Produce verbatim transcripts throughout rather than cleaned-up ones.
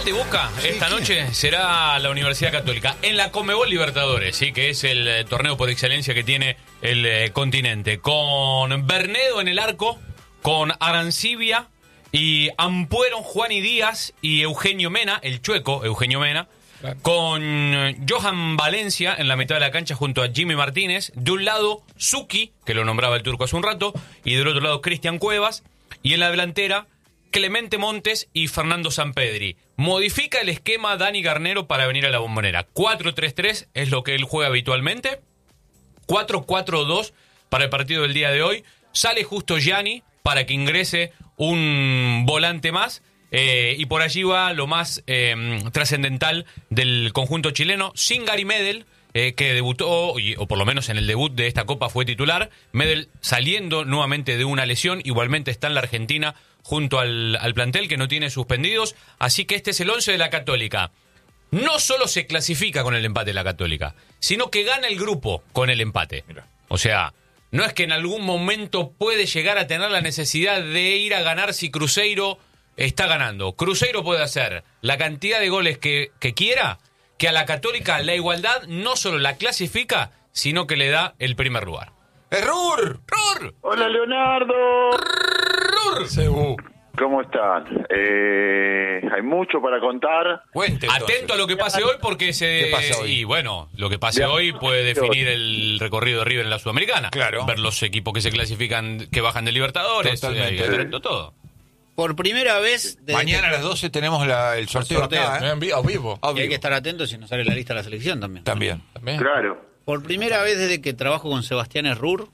empate Boca Sí, esta ¿quién? noche será la Universidad Católica en la Conmebol Libertadores, sí, que es el eh, torneo por excelencia que tiene el eh, continente, con Bernedo en el arco, con Arancibia y Ampuero, Juan y Díaz y Eugenio Mena, el chueco Eugenio Mena, claro, con eh, Johan Valencia en la mitad de la cancha junto a Jimmy Martínez, de un lado Zucchi, que lo nombraba el turco hace un rato, y del otro lado Cristian Cuevas, y en la delantera Clemente Montes y Fernando Sampedri. Modifica el esquema Dani Garnero para venir a la Bombonera. cuatro tres tres es lo que él juega habitualmente. cuatro cuatro dos para el partido del día de hoy. Sale justo Gianni para que ingrese un volante más. Eh, y por allí va lo más eh, trascendental del conjunto chileno, sin Gary Medel, eh, que debutó, y, o por lo menos en el debut de esta Copa fue titular. Medel saliendo nuevamente de una lesión, igualmente está en la Argentina junto al, al plantel que no tiene suspendidos. Así que este es el once de la Católica. No solo se clasifica con el empate de la Católica, sino que gana el grupo con el empate. Mira. O sea, no es que en algún momento puede llegar a tener la necesidad de ir a ganar si Cruzeiro está ganando. Cruzeiro puede hacer la cantidad de goles que, que quiera, que a la Católica la igualdad no solo la clasifica, sino que le da el primer lugar. ¡Error! ¡Rur! Hola, Leonardo. Segú. ¿Cómo están? Eh, hay mucho para contar. Cuente, entonces. Atento a lo que pase hoy porque se... ¿Qué pasa hoy? Y bueno, lo que pase Bien. hoy puede definir el recorrido de River en la Sudamericana. Claro. Ver los equipos que se clasifican, que bajan de Libertadores. Totalmente. eh, atento a todo. Por primera vez... desde Mañana a que- las doce tenemos la- el sorteo, sorteo. acá, ¿eh? En vivo, vivo. A y hay vivo. que estar atentos si nos sale la lista de la selección también. También. También. Claro. Por primera vez desde que trabajo con Sebastián Errur,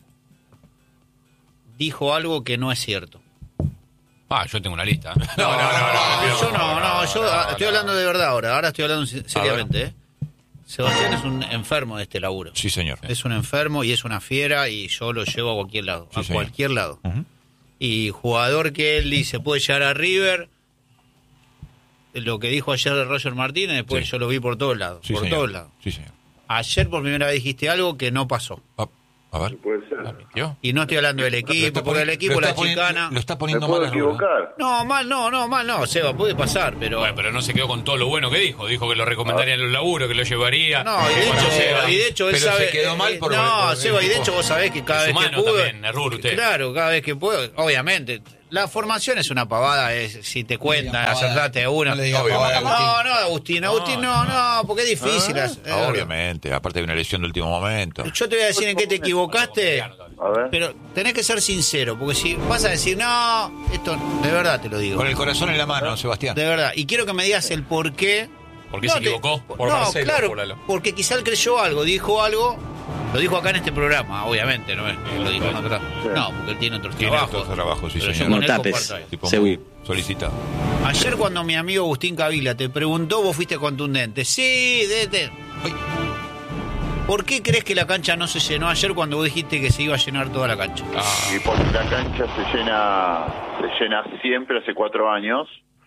dijo algo que no es cierto. Ah, yo tengo una lista. No, no, no, no, Yo no, no, yo ah, estoy hablando de verdad ahora, ahora estoy hablando se- seriamente. ¿eh? Sebastián es un enfermo de este laburo. Sí, señor. Es un enfermo y es una fiera y yo lo llevo a cualquier lado, Sí, a señor. cualquier lado. Ujú. Y jugador que él dice puede llegar a River, lo que dijo ayer de Roger Martínez, después Sí. yo lo vi por todos lados, Sí, por señor. todos lados. Sí, señor. Ayer por primera vez dijiste algo que no pasó. A, a ver. Puede ser. ¿Yo? Y no estoy hablando del Lo equipo, está porque el poni- equipo, lo la está poniendo- chicana... Lo está ¿Me poniendo puedo mal a Rubén. equivocar? No, mal no, no, mal no, Seba, puede pasar, pero... Bueno, pero no se quedó con todo lo bueno que dijo. Dijo que lo recomendaría en los laburos, que lo llevaría. No, y de Cuando hecho, Seba- y de hecho él Pero sabe... se quedó mal por- No, por- Seba, y de hecho vos sabés que cada Es vez que humano pudo... también, error usted. Claro, cada vez que puedo, obviamente. La formación es una pavada, es, si te cuentan, pavada. acertate a una. No le digas Obvio. pavada, Agustín. No, no, Agustín, Agustín, no, no, porque es difícil. Ah, es- es- Obviamente, aparte de una lesión de último momento. Yo te voy a decir en qué te equivocaste, A ver. pero tenés que ser sincero, porque si vas a decir, no, esto de verdad te lo digo. Con el corazón en la mano, Sebastián. De verdad. Y quiero que me digas el por qué. ¿Por qué No se te- equivocó? Por no, Marcelo, claro, júralo. porque quizá él creyó algo, dijo algo, lo dijo acá en este programa, obviamente, no es que lo dijo en otro. No, porque él tiene otros Tiene trabajos. otros trabajos, sí, Pero yo señor. con No él tapes. comparto ahí. Tipo Seguro. muy solicitado. Ayer cuando mi amigo Agustín Cavila te preguntó, vos fuiste contundente. Sí, de, de- Ay. ¿Por qué crees que la cancha no se llenó ayer cuando vos dijiste que se iba a llenar toda la cancha? Y porque la cancha se llena, se llena siempre hace cuatro años.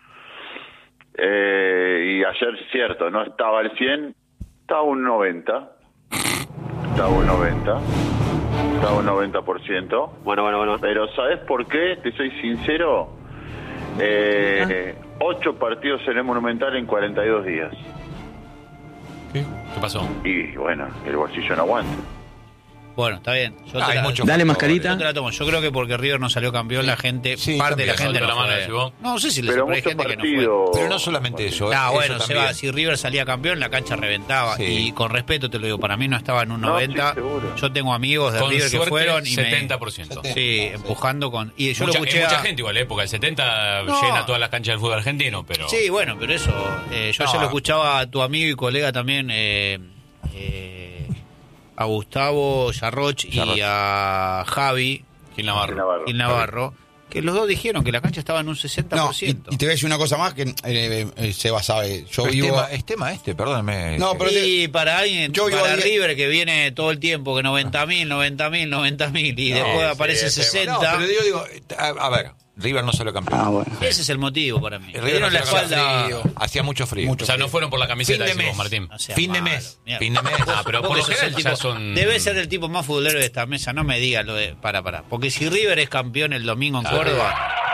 Eh, y ayer, cierto, no estaba al cien, estaba un noventa. Estaba un noventa. Estaba un noventa por ciento. Bueno, bueno, bueno. Pero ¿sabes por qué? Te soy sincero. Eh, ocho partidos en el Monumental en cuarenta y dos días. ¿Qué pasó? Y bueno, el bolsillo no aguanta. Bueno, está bien. Yo Ah, te hay la, muchos Dale, factores. mascarita. yo te la tomo. Yo creo que porque River no salió campeón, la gente, Sí, parte de la también. gente no Soltó la mano, fue. decís vos. No sé si le Pero pero hay muchos gente que no fue. partidos. Pero no solamente eso. Ah, eso bueno, también. Seba, si River salía campeón, la cancha reventaba. Sí. Y con respeto te lo digo, para mí no estaba en un No, noventa. sí, seguro. Yo tengo amigos de Con River que suerte, fueron y me- setenta por ciento. Sí, empujando con... Y yo Mucha, lo es escuché mucha a- gente igual, ¿eh? Porque el setenta No. llena todas las canchas del fútbol argentino, pero... Sí, bueno, pero eso... eh, yo No. ayer lo escuchaba a tu amigo y colega también, eh, eh, a Gustavo Yarroch y Yarroch. a Javi Gil Navarro. Navarro. Gil Navarro, que los dos dijeron que la cancha estaba en un sesenta No, por y, ciento. y te voy a decir una cosa más que eh, eh, eh, Seba sabe. Yo Pero es, vivo. tema, es tema este, perdóname. No, pero te- Y para alguien, Yo iba para a- River que viene todo el tiempo, que noventa mil, noventa mil, noventa mil, y después sí, aparece es tema. sesenta. No, pero yo digo, a, a ver, River no salió campeón. Ah, bueno. Ese es el motivo para mí. El Le River no dieron la salió campeón. espalda. frío. Hacía mucho frío. Mucho. O sea, no fueron por la camiseta, Fin de decís vos, mes. Martín. No seas Fin de malo, mes. mierda. Fin de mes. Ah, pero Vos por lo sos el general tipo- ya son... Debe ser el tipo más futbolero de esta mesa, no me digas lo de... Para, para. Porque si River es campeón el domingo en Claro. Córdoba...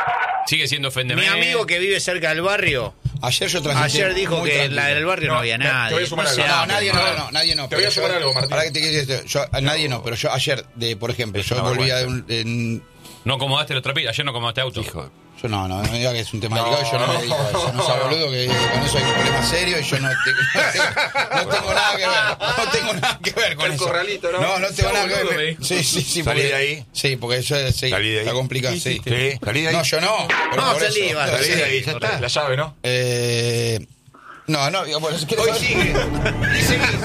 Sigue siendo Fendemé. Mi amigo que vive cerca del barrio, Ayer yo transmití ayer dijo muy que tranquilo. en el barrio no, No, había te- te nadie. voy a sumar No algo. se No, hable, nadie no, ¿no? no, no, nadie no. Te voy a pero sumar yo- algo, Martín. Ahora que te quiero decir esto, yo, a nadie no, pero yo ayer, de, por ejemplo, Es yo una volvía de vergüenza. un... en- No acomodaste los trapitos. Ayer no acomodaste auto. Hijo. yo no, no, no me diga que es un tema No. delicado, yo no me dedico a eso. No sea boludo, que con eso hay un problema serio y yo no, te- no tengo, no tengo nada que ver. No tengo nada que ver con El eso. corralito, ¿no? No, no tengo Sea nada que boludo, me ver. dijo. Sí, sí, sí. Salí porque- de ahí. Sí, porque eso es, sí, Salí de ahí. está complicado, sí. Sí, salí de ahí. No, yo no. pero No, por salí, eso- va, sí. Salí de ahí, ya está. La llave, ¿no? Eh, no, no, bueno, si quieres Hoy saber- sigue. Y seguís.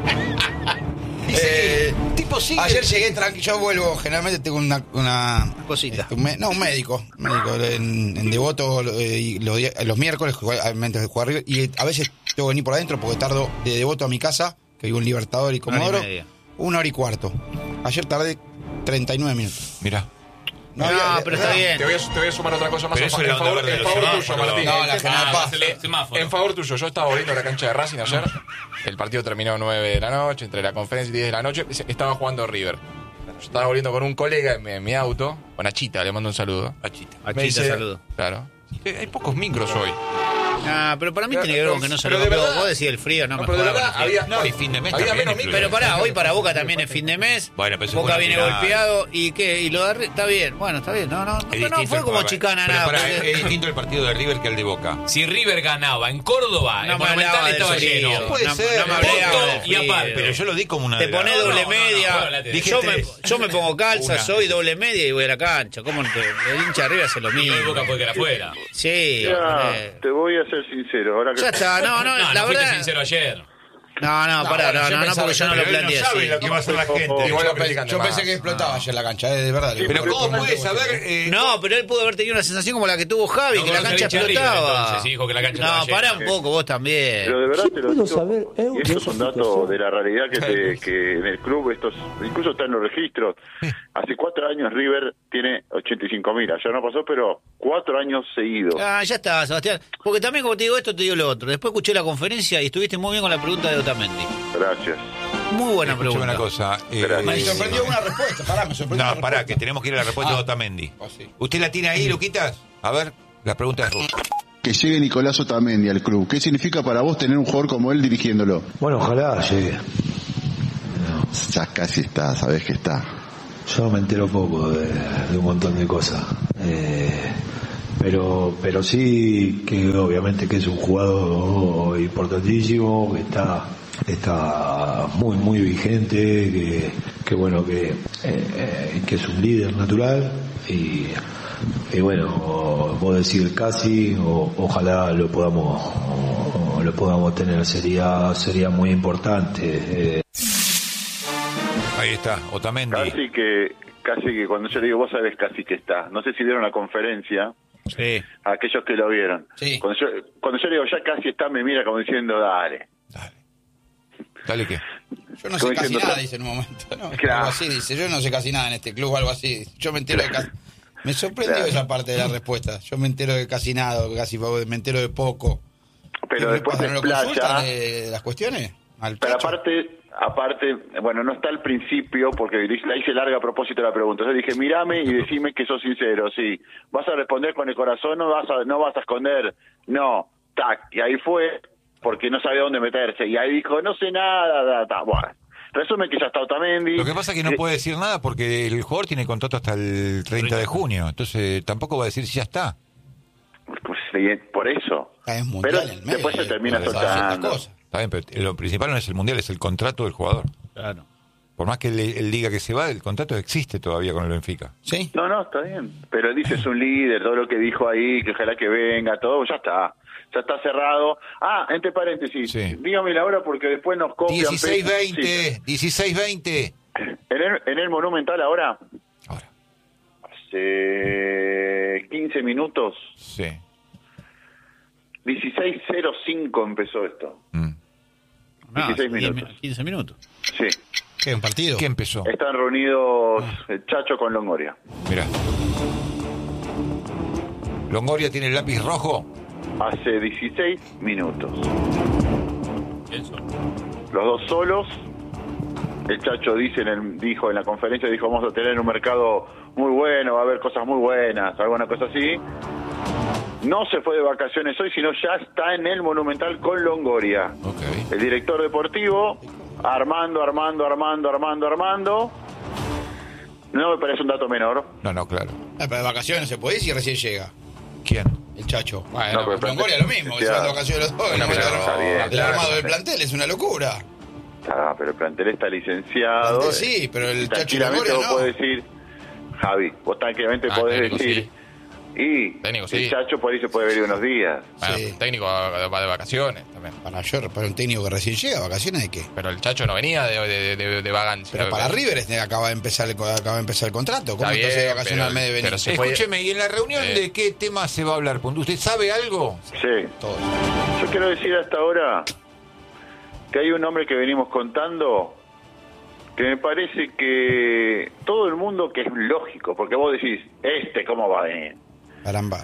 Y seguís. Eh, Tipo sigue. Ayer llegué tranquilo, yo vuelvo, generalmente tengo una, una Cosita. este, un me- no, un médico, un médico en, en Devoto eh, y los, días- los miércoles, antes de jugar River, y a veces tengo que venir por adentro porque tardo de Devoto a mi casa, que vivo en Libertador y Una hora y Comodoro, media. una hora y cuarto. Ayer tardé treinta y nueve minutos. Mirá. No, había- pero está bien. Te voy, a, te voy a sumar otra cosa más Pero a eso fa- es la en onda favor, verde de en los favor tuyo, semáforos. Martín. No, la En- General Ah, Paz. el semáforo. En favor tuyo, yo estaba volviendo a la cancha de Racing ayer. El partido terminó nueve de la noche, entre la conferencia y diez de la noche. Estaba jugando River. Yo estaba volviendo con un colega en mi, en mi auto, con Achita, le mando un saludo. Achita. Achita, Me dice- saludo. Claro. Eh, Hay pocos micros hoy. Ah, pero para mí Pero- tiene que ver con que no se pero lo de compró. verdad- Vos decís el frío, no, No, me pero de jodas verdad, con el frío. había, No, y fin de mes había también menos incluye. micros. Pero pará, hoy para Boca también es fin de mes. Bueno, pero eso Boca fue viene final. golpeado y qué, y lo de River, está bien, bueno, está bien. No, no, no, Es no distinto fue el- como a ver, chicana pero nada. pará, porque- es distinto el partido de River que el de Boca. Si River ganaba en Córdoba, No el me hablaba Monumental del estaba frío. lleno. Puede no, ser, no me ¿eh? hablaba Punto del y frío. aparte. Pero yo lo di como una Te de las- pones No, doble no, no, media. no, hablate de Dije yo, tres. me, yo me pongo calza, Una. soy doble media y voy a la cancha. ¿Cómo te, el hincha arriba hace lo Y mismo? hoy Boca puede quedar afuera. Sí, Mira, hombre. te voy a ser sincero. Ahora que Ya está, no, no, No, la no fuiste verdad. sincero ayer. No, no, No, pará, bueno, no, yo no, no, pensaba- porque yo no lo Pero él planteé no sabe así. lo que va a hacer la gente. Igual Yo, lo pe- critican yo de pensé más. que explotaba ayer la cancha, eh, de verdad. le digo. Pero ¿cómo puede saber? eh, No, pero él pudo haber tenido una sensación como la que tuvo Javi, No que la conoce cancha el hincha de River, explotaba. entonces, sí, dijo que la cancha No, estaba pará llena. un poco, vos también. Pero de verdad te lo puedo digo. saber, eu, Y esto de es un esa dato situación. de la realidad que, te- que en el club, estos incluso está en los registros. Hace cuatro años River tiene ochenta y cinco mil. Ayer no pasó, pero cuatro años seguidos. Ah, ya está, Sebastián. Porque también, como te digo esto, te digo lo otro. Después escuché la conferencia y estuviste muy bien con la pregunta de Otamendi. Gracias. Muy buena Escuchame pregunta. una cosa. eh, Gracias. Me sorprendió una respuesta, pará, me sorprendió No, una pará, respuesta. que tenemos que ir a la respuesta Ah. de Otamendi. Oh, sí. ¿Usted la tiene ahí, Luquitas? A ver, la pregunta es rusa. Que llegue Nicolás Otamendi al club. ¿Qué significa para vos tener un jugador como él dirigiéndolo? Bueno, ojalá llegue. Ya casi está, sabés que está. Yo me entero poco de, de un montón de cosas. Eh, pero pero sí que obviamente que es un jugador importantísimo, que está está muy muy vigente, que, que bueno que, eh, eh, que es un líder natural y, y bueno, vos decir casi o, ojalá lo podamos o, lo podamos tener, sería sería muy importante. Eh. Ahí está, Otamendi. Casi que, casi que cuando yo le digo, vos sabés casi que está. No sé si vieron la conferencia, Sí. aquellos que lo vieron. Sí. Cuando yo, cuando yo le digo, ya casi está, me mira como diciendo, dale. Dale. Dale que. Yo no sé Como casi diciendo, nada, "Tra- dice en un momento. ¿no? Claro. Algo así dice. Yo no sé casi nada en este club, algo así. Yo me entero de casi. Me sorprendió Claro. esa parte de la respuesta. Yo me entero de casi nada, casi me entero de poco. Pero ¿Qué después pasa? de ¿No lo consultan playa. de, de las cuestiones? Al Pero Chacho. aparte, aparte, bueno, no está al principio, porque la hice larga a propósito de la pregunta. Yo dije, mírame y decime que sos sincero, sí. ¿Vas a responder con el corazón? ¿No vas a, no vas a esconder? No, tac. Y ahí fue, porque no sabía dónde meterse. Y ahí dijo, no sé nada, da, da. Bueno, resumen que ya está Otamendi. Lo que pasa es que no Eh, puede decir nada porque el jugador tiene contrato hasta el treinta de junio. Entonces tampoco va a decir si ya está. pues, sí, por eso. Ah, es mundial Pero en el medio, después se eh, termina para decir ciertas soltando. cosas. Está bien, pero lo principal no es el mundial, es el contrato del jugador. Claro. Por más que él, él diga que se va, el contrato existe todavía con el Benfica. ¿Sí? No, no, está bien. Pero dice, es un líder, todo lo que dijo ahí, que ojalá que venga, todo, ya está. Ya está cerrado. Ah, entre paréntesis, Sí. dígame la hora porque después nos copian. dieciséis pe- veinte, Sí. dieciséis veinte. En el, en el Monumental ahora, Ahora, hace quince minutos, sí. dieciséis cero cinco empezó esto. Mm. No, dieciséis diez minutos. mi- quince minutos. Sí. ¿Qué? ¿Un partido? ¿Qué empezó? Están reunidos el Chacho con Longoria. Mirá. Longoria tiene el lápiz rojo. Hace dieciséis minutos. Eso. Los dos solos. El Chacho dice en el, dijo en la conferencia, dijo, vamos a tener un mercado muy bueno, va a haber cosas muy buenas, alguna cosa así. no se fue de vacaciones hoy, sino ya está en el Monumental con Longoria. Okay. El director deportivo, Armando, Armando, Armando, Armando, Armando. No me parece un dato menor. No, no, claro. Ah, pero de vacaciones no se puede ir si recién llega. ¿Quién? El Chacho. Bueno, No, pero- Longoria lo mismo, que se van de vacaciones los dos. No, no, pero no, está bien, el claro. armado del plantel es una locura. Ah, pero el plantel está licenciado. Plantel sí, pero el Y Chacho tranquilamente Longoria vos no. podés decir, Javi, vos tranquilamente Ah, podés técnico, decir, sí. y Técnico, el sí. Chacho por ahí se puede venir unos días. Bueno, Sí. el técnico va va de vacaciones también. Para yo, para un técnico que recién llega, ¿vacaciones de qué? Pero el Chacho no venía de, de, de, de vagancia. Pero para River es de- acaba de empezar el, acaba de empezar el contrato. ¿Cómo Está entonces bien, de vacaciones pero- al mes de venir? pero se puede- Escúcheme, ¿y en la reunión Eh. de qué tema se va a hablar? ¿Usted sabe algo? Sí. Todo. Yo quiero decir hasta ahora que hay un nombre que venimos contando que me parece que todo el mundo, que es lógico, porque vos decís, este, ¿cómo va a venir? Arambar.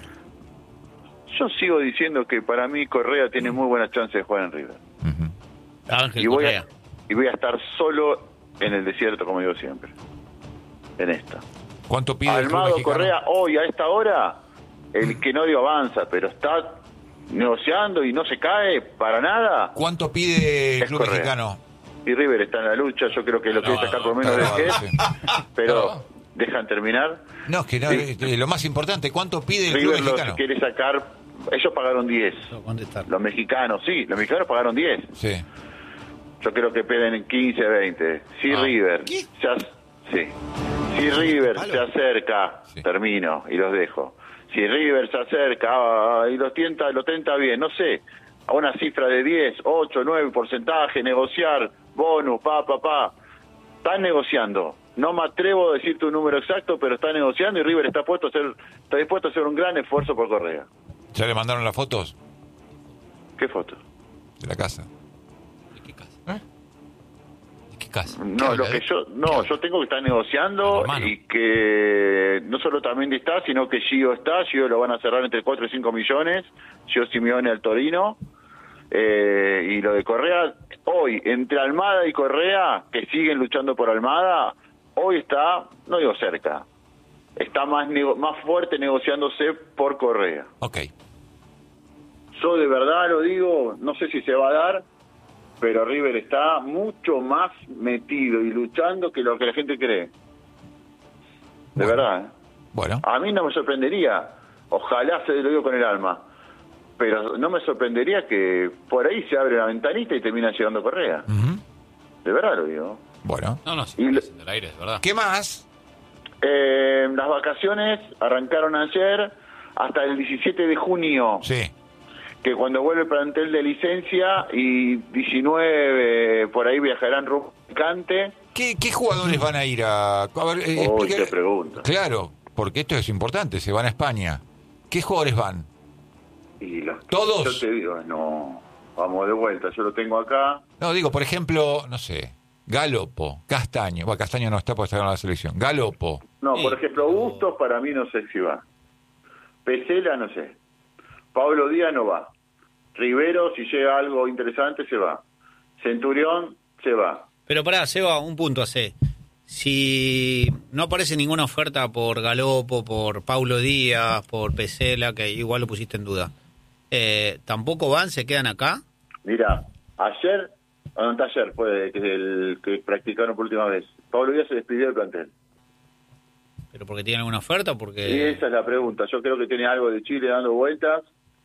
Yo sigo diciendo que para mí Correa tiene muy buena chance de jugar en River. Ujú. Ángel Y voy, Correa. a, y voy a estar solo en el desierto, como digo siempre, en esta. ¿Cuánto pide el club Almado mexicano? Correa, hoy a esta hora, el que no dio avanza, pero está negociando y no se cae para nada. ¿Cuánto pide el Es club Correa. mexicano? Y River está en la lucha, yo creo que lo quiere sacar por menos de Claro, diez, sí. pero No. dejan terminar. No, es que no, Sí. eh, lo más importante, ¿cuánto pide el club River los mexicano? quiere sacar, ellos pagaron diez. No, contestar. Los mexicanos, sí, los mexicanos pagaron diez. Sí. Yo creo que piden quince, veinte. Si Ah. River, ¿Qué? se ac- sí. Si River Malo. se acerca, Sí. termino y los dejo. Si River se acerca ah, y los tienta, lo tenta bien, no sé, a una cifra de diez, ocho, nueve porcentaje, negociar, bonus, pa, pa, pa. Están negociando. No me atrevo a decirte un número exacto, pero está negociando y River está puesto a hacer, está dispuesto a hacer un gran esfuerzo por Correa. ¿Ya le mandaron las fotos ¿Qué foto? de la casa? ¿De qué casa? ¿De qué casa? No, habla lo de- que yo, no, yo tengo que estar negociando Hermano. y que no solo también está, sino que Gio está, Gio lo van a cerrar entre cuatro y cinco millones, Gio Simeone al Torino, eh, y lo de Correa, hoy, entre Almada y Correa, que siguen luchando por Almada, hoy está, no digo cerca, está más, nego- más fuerte negociándose por Correa. Ok. Yo de verdad lo digo, no sé si se va a dar, pero River está mucho más metido y luchando que lo que la gente cree. De Bueno. verdad. ¿eh? Bueno, A mí no me sorprendería, ojalá se lo digo con el alma, pero no me sorprendería que por ahí se abre una ventanita y termina llegando Correa. ujú. De verdad lo digo. Bueno. No, no, sí, Y lo- es del aire, es verdad. ¿Qué más? Eh, las vacaciones arrancaron ayer hasta el diecisiete de junio. Sí. Que cuando vuelve el plantel de licencia y diecinueve por ahí viajarán rumbo a Alicante. ¿Qué, qué jugadores van a ir a...? a ver, eh, Uy, explique- qué pregunta. Claro, porque esto es importante, se van a España. ¿Qué jugadores van? Y los- ¿Todos? Yo te digo, no, vamos de vuelta, yo lo tengo acá. No, digo, por ejemplo, no sé, Galopo, Castaño. Bueno, Castaño no está porque está en la selección. Galopo. No, Sí, por ejemplo, pero- Bustos para mí no sé si va. Pesela no sé. Pablo Díaz no va. Rivero, si llega algo interesante, se va. Centurión, se va. Pero pará, Seba, un punto hace. Si no aparece ninguna oferta por Galopo, por Paulo Díaz, por Pesela, que igual lo pusiste en duda, eh, ¿tampoco van, se quedan acá? Mira, ayer, no, no, ayer fue que el que practicaron por última vez. Pablo Díaz se despidió del plantel. ¿Pero porque tienen alguna oferta? Y Porque esa es la pregunta. Yo creo que tiene algo de Chile dando vueltas.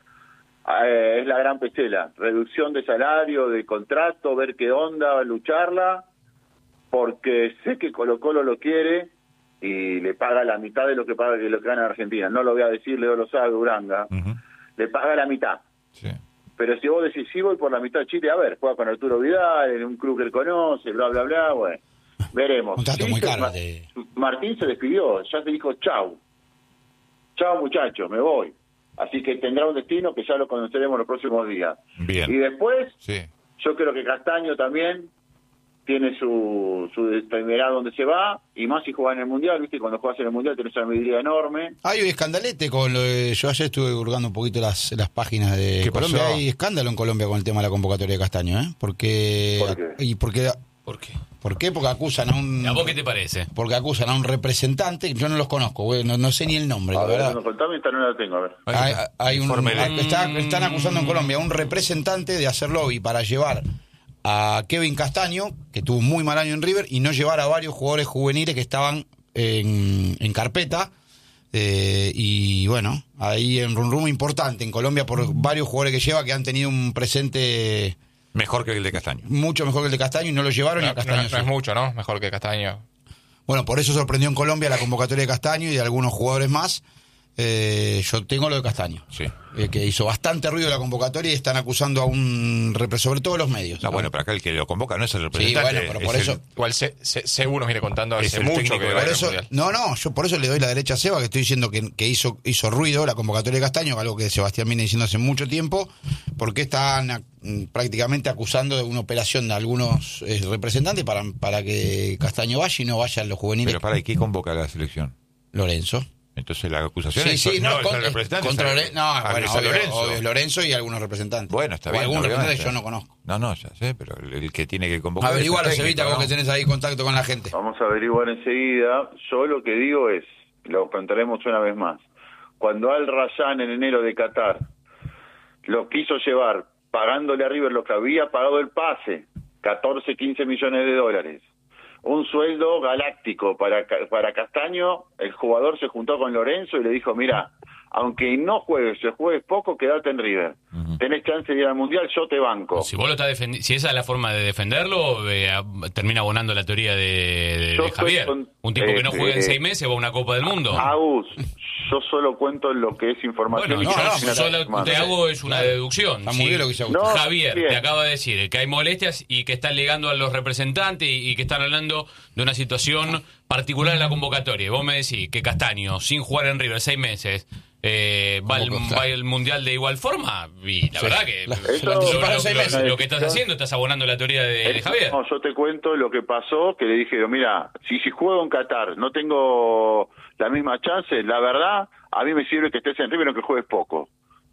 Eh, es la gran Pesela. Reducción de salario, de contrato, ver qué onda, lucharla. Porque sé que Colo Colo lo quiere y le paga la mitad de lo que paga que lo que gana en Argentina. No lo voy a decir, Leo lo sabe, Uranga. Ujú. Le paga la mitad. Sí. Pero si vos decís, sí voy por la mitad de Chile, a ver, juega con Arturo Vidal, en un club que él conoce, bla, bla, bla, bueno. Veremos. Contrato Sí, muy se- caro Ma- de- Martín se despidió, ya se dijo chau. Chau muchacho, me voy. Así que tendrá un destino que ya lo conoceremos los próximos días. Bien. Y después, Sí. yo creo que Castaño también tiene su, su determinado donde se va, y más si juega en el Mundial, ¿viste? Cuando juegas en el Mundial tenés una medida enorme. Hay un escandalete con lo de- yo ayer estuve hurgando un poquito las, las páginas de ¿Qué Colombia. pasó? Hay escándalo en Colombia con el tema de la convocatoria de Castaño, ¿eh? Porque ¿Por qué? y porque ¿Por ¿Por qué? ¿Por qué? Porque acusan a un... ¿A vos qué te parece? Porque acusan a un representante, yo no los conozco, güey, no, no sé ni el nombre, A la ver, verdad. no, contame, esta no la tengo, a ver. Hay, hay un, Informe. está- están acusando en Colombia a un representante de hacer lobby para llevar a Kevin Castaño, que tuvo un muy mal año en River, y no llevar a varios jugadores juveniles que estaban en, en carpeta. Eh, y bueno, ahí en un rumbo importante en Colombia por varios jugadores que lleva que han tenido un presente Mejor que el de Castaño. mucho mejor que el de Castaño y no lo llevaron y No, a Castaño no- sí. no es mucho, ¿no? Mejor que Castaño. Bueno, por eso sorprendió en Colombia la convocatoria de Castaño y de algunos jugadores más. Eh, yo tengo lo de Castaño, Sí. eh, que hizo bastante ruido la convocatoria y están acusando a un representante, sobre todo los medios. No, bueno, pero acá el que lo convoca no es el representante. bueno, pero por es eso- el- Igual se, se, Sebu nos viene contando Es hace el mucho técnico que de va la al Por eso, Mundial. no, no, yo por eso le doy la derecha a Seba, que estoy diciendo que, que hizo, hizo ruido la convocatoria de Castaño, algo que Sebastián viene diciendo hace mucho tiempo, porque están ac- prácticamente acusando de una operación de algunos eh, representantes para, para que Castaño vaya y no vayan los juveniles. Pero para, ¿y qué convoca a la selección? Lorenzo. Entonces la acusación Sí, es sí, no, es con- el representante. contra es- Lorenzo. No, ah, bueno, es obvio, Lorenzo. obvio, es Lorenzo y algunos representantes. Bueno, está O bien. algún obviamente. representante yo no conozco. No, no, ya sé, pero el, el que tiene que convocar. Averigualo, es el Sevita, técnico, vos que ¿no? tenés ahí contacto con la gente. Vamos a averiguar enseguida. Yo lo que digo es, lo contaremos una vez más. Cuando Al Rayyan en enero de Qatar lo quiso llevar pagándole a River lo que había pagado el pase, catorce, quince millones de dólares, un sueldo galáctico para, Ca- para Castaño, el jugador se juntó con Lorenzo y le dijo, mira, aunque no juegues, se juegues poco, quédate en River. Ujú. Tenés chance de ir al Mundial, yo te banco. Si vos lo estás defendi- si esa es la forma de defenderlo, eh, a- termina abonando la teoría de, de- Yo de estoy Javier. con- Un tipo que no eh, juega en eh, seis meses va a una Copa del Mundo. Agus, yo solo cuento lo que es información. Bueno, y yo que no, es una solo lástima. te hago es una Claro. deducción. Está muy Sí. bien lo que hizo No, Javier bien. te acaba de decir que hay molestias y que están ligando a los representantes y, y que están hablando de una situación particular en la convocatoria. Y vos me decís que Castaño, sin jugar en River seis meses, eh, va, al, ¿Cómo que va al Mundial de igual forma. Y la Sí. verdad que La- lo, se lo lo- anticiparon lo- seis lo- meses. lo que estás haciendo, estás abonando la teoría de, de Javier. No, yo te cuento lo que pasó, que le dije, mira, si, si juego en Qatar no tengo la misma chance, la verdad, a mí me sirve que estés en River aunque juegues poco.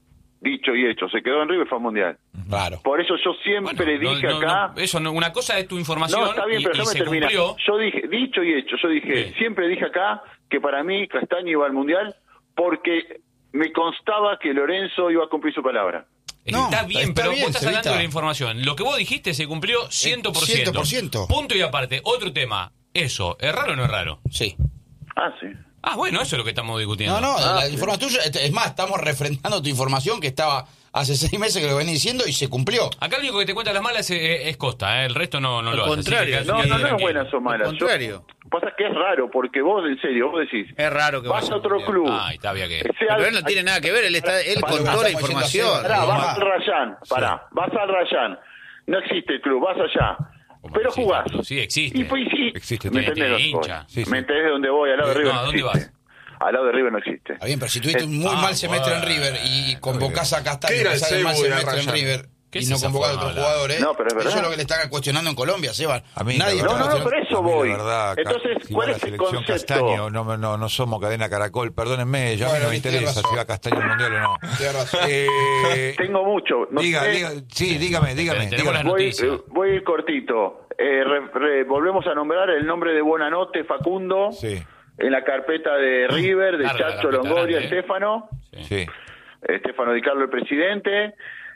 Dicho y hecho, se quedó en River, fue al Mundial. Raro. Por eso yo siempre Bueno, no- dije no- acá... no, eso no, una cosa es tu información No, está bien, y, pero y déjame se terminar. cumplió. Yo dije, dicho y hecho, yo dije, Sí. siempre dije acá que para mí Castaño iba al Mundial porque me constaba que Lorenzo iba a cumplir su palabra. No, está bien, está pero bien, vos estás Cevita. hablando de la información. Lo que vos dijiste se cumplió cien por ciento. cien por ciento. Punto y aparte. Otro tema. Eso, ¿es raro o no es raro? Sí. Ah, sí. Ah, bueno, eso es lo que estamos discutiendo. No, no, Ah, la sí. información tuya, es más, estamos refrendando tu información que estaba hace seis meses que lo venís diciendo y se cumplió. Acá el único que te cuenta las malas es, es Costa, ¿eh? El resto no, no Al lo hace. así que contrario. quédate- No, quédate no, no es tranquilo. buenas o malas. Al contrario. Yo- pasa que es raro, porque vos, en serio, vos decís, Es raro que vas vaya a otro al Mundial. club. Ay, está bien que... sea- Pero él no tiene nada que ver, él, está, él Para lo que contó la estamos diciendo información. a Seba. Pará, vas Tomá. al Rayán, pará, vas al Rayán. No existe el club, vas allá. ¿Cómo Pero existe? jugás. Sí, existe. Y pues sí, Existe, ¿me tiene- entendés dónde tiene voy? hincha. Sí, sí. ¿Me entendés dónde voy? Al lado de No, River ¿a no dónde existe. vas? Al lado de River no existe. Está bien, pero si tuviste Eh, un muy ah, mal semestre en bueno. River y convocás a Castaño, ¿Qué era que el sale mal Cebu de semestre en Rayán? River ¿Qué y es no esa convocás a forma otros de hablar? jugadores, No, pero es eso verdad. es lo que le están cuestionando en Colombia, Seba. A mí, Nadie la está No, no, no, cuestionando- por eso A mí, la voy. verdad, ca- Entonces, si va ¿cuál la es el selección concepto? Castaño, no, no, no somos cadena Caracol, perdónenme, ya a mí Bueno, no me tenés interesa razón. si va Castaño al Mundial o no. Tenés razón. Eh, Tengo mucho. No diga, sé. diga, sí, dígame, dígame. Tenemos dígame. las Voy, noticias. eh, voy a ir cortito. Eh, re- re- volvemos a nombrar el nombre de Buenanote, Facundo, Sí, en la carpeta de River, de Larga la Chacho carpeta, Longoria, grande, ¿eh? Estefano, sí. Estefano Di Carlo, el presidente.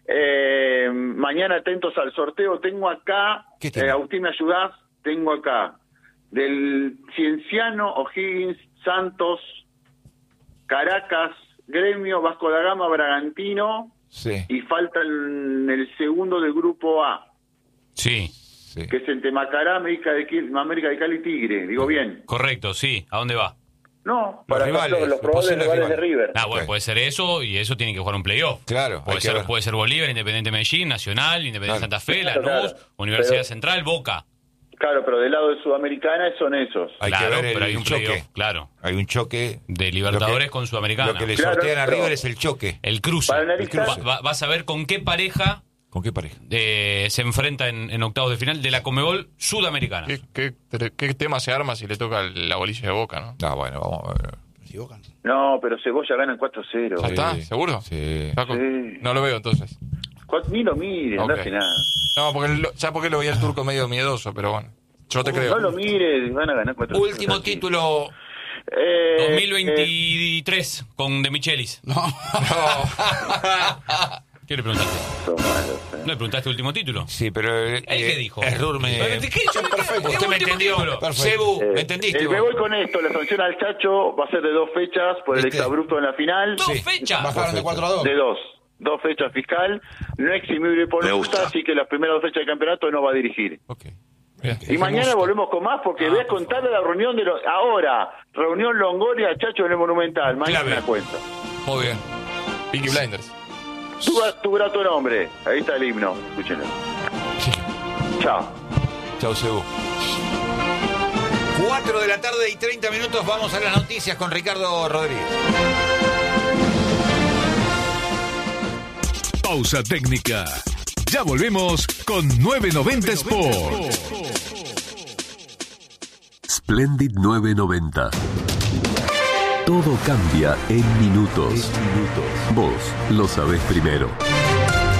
Eh, mañana atentos al sorteo. Tengo acá, ¿Qué tiene? eh, Agustín, ¿me ayudás? Tengo acá del Cienciano, O'Higgins, Santos, Caracas, Gremio, Vasco da Gama, Bragantino, Sí, y falta el, el segundo del grupo A, Sí, sí. que es entre Macará, América de, Qui- América de Cali y Tigre. Digo bien. correcto, sí. ¿A dónde va? No, Los para rivales, los, los los probables posibles rivales de rivales. River. Ah, bueno, Ok. puede ser eso y eso tiene que jugar un playoff. Claro, Puede hay que ser, ver. puede ser Bolívar, Independiente Medellín, Nacional, Independiente Claro. Santa Fe, Claro, Lanús, claro. Universidad Pero- Central, Boca. Claro, pero del lado de Sudamericana son esos. Hay claro, que ver pero el hay un choque. playoff, claro. Hay un choque. De Libertadores Lo que- con Sudamericana. Lo que le Claro, sortean a pero- River es el choque. El cruce. Para analizar- Va- va- vas a ver con qué pareja ¿Con qué pareja? eh, se enfrenta en, en octavos de final de la Conmebol Sudamericana. ¿Qué, qué, qué tema se arma si le toca la bolilla de Boca, no? Ah, bueno, vamos a ver. ¿Se equivocan? No, pero Cebolla ganan cuatro cero. ¿Ya está? Sí. ¿Seguro? Sí. Paco, Sí. no lo veo entonces. Cuat- Ni lo mires, Ok. no hace nada. No, porque lo, ya porque lo veía el turco medio miedoso, pero bueno. Yo te creo. No lo mires, van a ganar cuatro. Último título. Eh, dos mil veintitrés con De Michelis. No. ¿Qué le preguntaste? son malos, eh. ¿No le preguntaste último título? Sí, pero. ¿Él qué dijo? Error me. Pero, ¿de qué? Yo me- Perfecto. ¿qué Usted me último entendió. título? Perfecto. Cebu, Eh, ¿me entendiste? eh, vos? me voy con esto, la sanción al Chacho va a ser de dos fechas por el ¿Viste? exabrupto en la final. Dos Sí. fechas. Bajaron de cuatro a dos. De dos. Dos fechas fiscal, no eximible por multa, así que las primeras dos fechas del campeonato no va a dirigir. Ok. Bien. Y mañana volvemos con más porque voy a contar la reunión de los... Ahora, reunión Longoria, Chacho en el Monumental, mañana Clave. la cuenta. Muy bien. Peaky Blinders. Tu, tu grato nombre, ahí está el himno, escúchenlo. Chao. Chau, Cebu. cuatro de la tarde y treinta minutos, vamos a las noticias con Ricardo Rodríguez. Pausa técnica. Ya volvemos con novecientos noventa Sport. Splendid novecientos noventa. Todo cambia en minutos. Vos lo sabés primero.